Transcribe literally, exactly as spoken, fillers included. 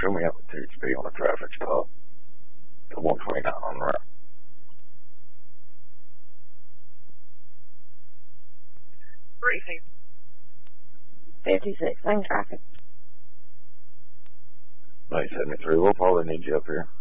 show me up at H P on a traffic stop at one twenty-nine on the route. Briefing. fifty-six, lane traffic. nine seventy-three, we'll probably need you up here.